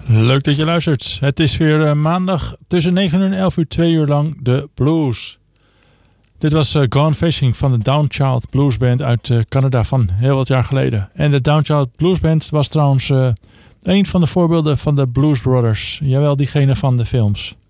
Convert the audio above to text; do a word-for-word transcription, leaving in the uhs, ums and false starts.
Leuk dat je luistert. Het is weer uh, maandag tussen negen uur en elf uur, twee uur lang de blues. Dit was uh, Gone Fishing van de Downchild Blues Band uit uh, Canada van heel wat jaar geleden. En de Downchild Blues Band was trouwens uh, een van de voorbeelden van de Blues Brothers. Jawel, diegene van de films.